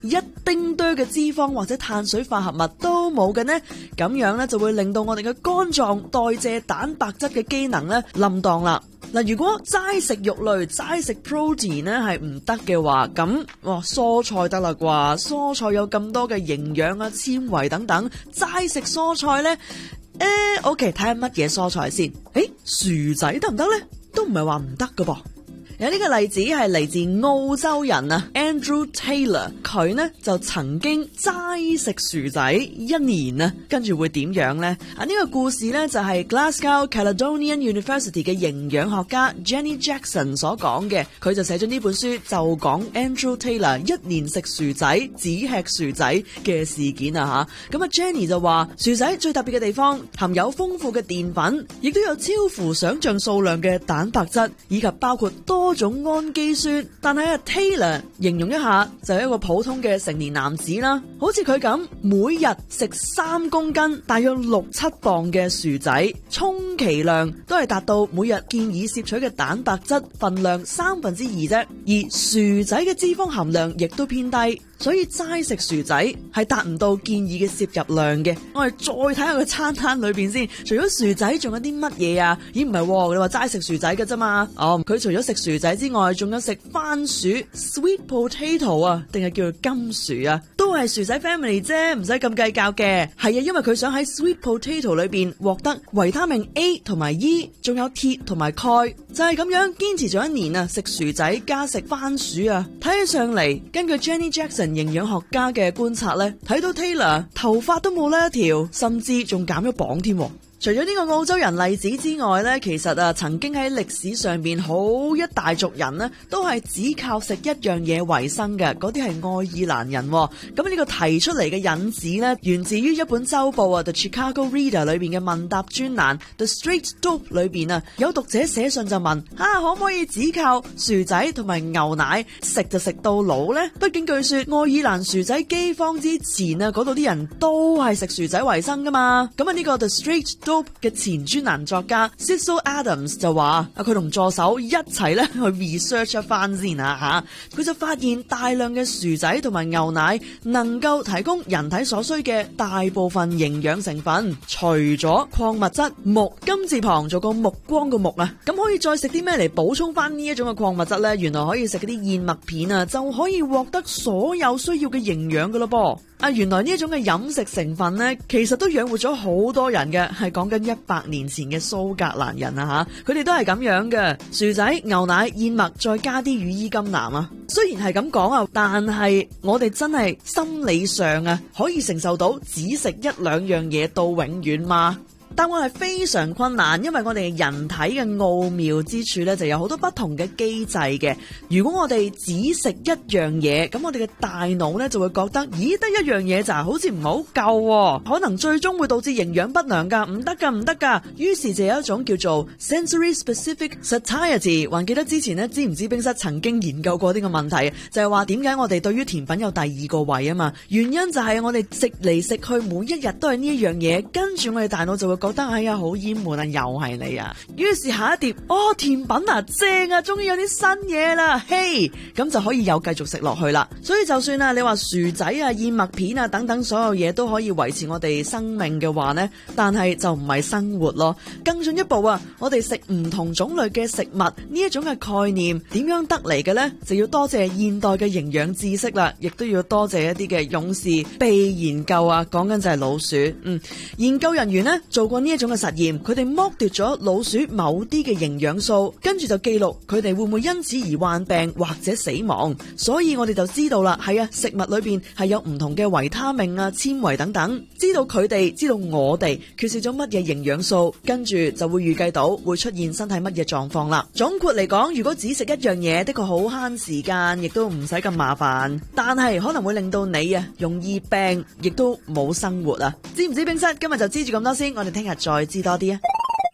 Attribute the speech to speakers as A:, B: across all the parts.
A: 一丁堆嘅脂肪或者碳水化合物都冇嘅呢，咁樣呢就會令到我哋嘅肝臟代謝蛋白質嘅機能呢冧檔啦。嗱，如果齋食肉類、齋食 protein 咧係唔得嘅話，咁蔬菜得啦啩？蔬菜有咁多嘅營養啊、纖維等等，齋食蔬菜咧，OK， 睇下乜嘢蔬菜先。薯仔得唔得咧？都唔係話唔得㗎噃。有呢個例子係嚟自澳洲人啊 Andrew Taylor， 佢呢就曾經齋食薯仔1年啊，跟住會點樣呢？呢個故事呢就係 Glasgow Caledonian University 嘅營養學家 Jenny Jackson 所講嘅，佢就寫咗呢本書就講 Andrew Taylor 1年食薯仔只吃薯仔嘅事件啊吓。咁Jenny 就話薯仔最特別嘅地方含有豐富嘅澱粉，亦都有超乎想象數量嘅蛋白質，以及包括多種氨基酸。但係Taylor 形容一下就係一個普通嘅成年男子啦，好似佢咁每日食3公斤大約6-7磅嘅薯仔，充其量都係達到每日建議攝取嘅蛋白質份量2/3啫，而薯仔嘅脂肪含量亦都偏低，所以齋食薯仔係達唔到建議嘅攝入量嘅。我哋再睇下個餐單裏邊先，除咗薯仔仲有啲乜嘢啊？咦，唔係，你話齋食薯仔嘅啫嘛？佢除咗食薯仔之外，仲有食番薯 （sweet potato） 啊，定係叫做金薯啊？都係薯仔 family 啫，唔使咁計較嘅。係啊，因為佢想喺 sweet potato 裏邊獲得維他命 A 同埋 E， 仲有鐵同埋鈣，就係咁樣堅持咗1年啊，食薯仔加食番薯啊。睇起上嚟，根據 Jenny Jackson 營養學家嘅觀察咧，睇到 Taylor 頭髮都冇呢一條，甚至仲減咗磅添。除咗呢個澳洲人例子之外咧，其實曾經喺歷史上邊好一大族人呢都係只靠食一樣嘢為生嘅，嗰啲係愛爾蘭人。咁呢個提出嚟嘅引子呢，源自於一本週報啊 The Chicago Reader 裏邊嘅問答專欄 The Straight Dope 裏邊啊，有讀者寫信就問可唔可以只靠薯仔同埋牛奶食就食到老呢？畢竟據說愛爾蘭薯仔饑荒之前啊，嗰度啲人都係食薯仔為生噶嘛。咁呢個 The Straight Dope嘅前專欄作家 Cecil Adams 就話佢同助手一齊咧去 research 一番先吓，佢就發現大量嘅薯仔同埋牛奶能夠提供人體所需嘅大部分營養成分，除咗礦物質木金字旁做個目光個木啊，咁可以再食啲咩嚟補充翻呢一種嘅礦物質呢？原來可以食嗰啲燕麥片啊，就可以獲得所有需要嘅營養噶咯噃。原來呢一種嘅飲食成分呢，其實都養活咗好多人嘅，係講緊100年前嘅蘇格蘭人啊吓，佢哋都係咁樣嘅，薯仔、牛奶、燕麥，再加啲羽衣甘藍啊。雖然係咁講啊，但係我哋真係心理上啊，可以承受到只食1-2樣嘢到永遠嗎？答案係非常困難，因為我哋人體嘅奧妙之處咧，就有好多不同嘅機制嘅。如果我哋只食一樣嘢，咁我哋嘅大腦咧就會覺得，咦，得一樣嘢咋，好似唔好夠，可能最終會導致營養不良噶，唔得噶。於是就有一種叫做 sensory specific satiety。還記得之前咧，知唔知冰室曾經研究過呢個問題，就係話點解我哋對於甜品有第2個胃啊嘛？原因就係我哋食嚟食去，每一日都係呢一樣嘢，跟住我哋大腦就會覺得哎呀好厭悶啊，又係你啊！於是下一碟甜品啊正啊，終於有啲新嘢啦，嘿，咁就可以又繼續食落去啦。所以就算啊你話薯仔啊、燕麥片啊等等所有嘢都可以維持我哋生命嘅話呢，但係就唔係生活咯。更進一步啊，我哋食唔同種類嘅食物呢一種嘅概念點樣得嚟嘅呢？就要多謝現代嘅營養知識啦，亦都要多謝一啲嘅勇士被研究啊，講緊就係老鼠。研究人員呢做過呢一種嘅實驗，佢哋剝奪咗老鼠某啲嘅營養素，跟住就記錄佢哋會唔會因此而患病或者死亡。所以我哋就知道啦，係啊，食物裏邊係有唔同嘅維他命啊、纖維等等，知道佢哋，知道我哋缺少咗乜嘢營養素，跟住就會預計到會出現身體乜嘢狀況啦。總括嚟講，如果只食一樣嘢，的確好慳時間，亦都唔使咁麻煩，但係可能會令到你啊容易病，亦都冇生活啊。知唔知冰室？今日就知住咁多先，我哋聽日再知多啲啊！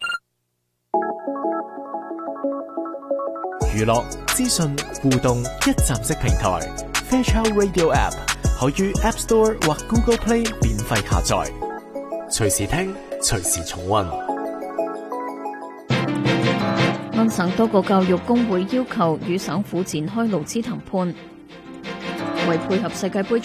B: 娛樂、資訊、互動一站式平台 Fairchild Radio App 可於 App Store 或 Google Play 免費下載，隨時聽，隨時重溫。
C: 安省多個教育工會要求與省府展開勞資談判，為配合世界盃